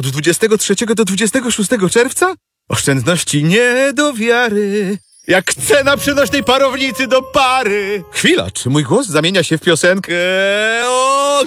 Od 23 do 26 czerwca? Oszczędności nie do wiary. Jak cena przenośnej parownicy do pary. Chwila, czy mój głos zamienia się w piosenkę? O,